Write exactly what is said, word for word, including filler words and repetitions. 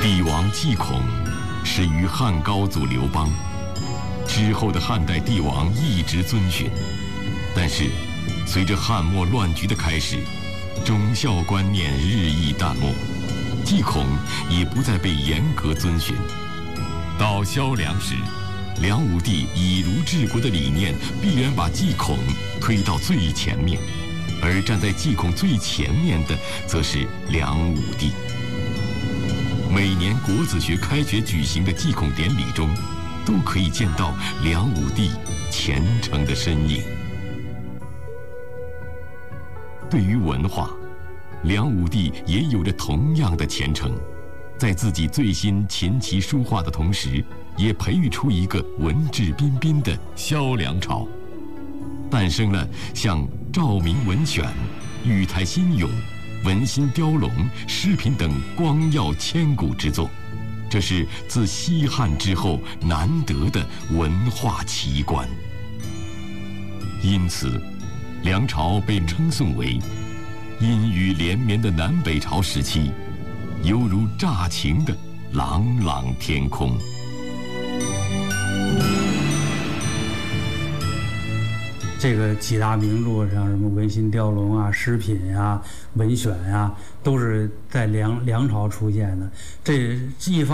帝王祭孔始于汉高祖刘邦，之后的汉代帝王一直遵循，但是随着汉末乱局的开始，忠孝观念日益淡漠，祭孔也不再被严格遵循。到萧梁时，梁武帝以儒治国的理念必然把祭孔推到最前面，而站在祭孔最前面的则是梁武帝。每年国子学开学举行的祭孔典礼中，都可以见到梁武帝虔诚的身影。对于文化，梁武帝也有着同样的虔诚，在自己最新琴棋书画的同时，也培育出一个文质彬彬的萧梁朝，诞生了像赵明文选、玉台新咏、文心雕龙、诗品等光耀千古之作，这是自西汉之后难得的文化奇观。因此，梁朝被称颂为阴雨连绵的南北朝时期，犹如乍晴的朗朗天空。 这个几大名著，像什么《文心雕龙》啊、《诗品》啊、《文选》啊，都是在梁梁朝出现的。这一方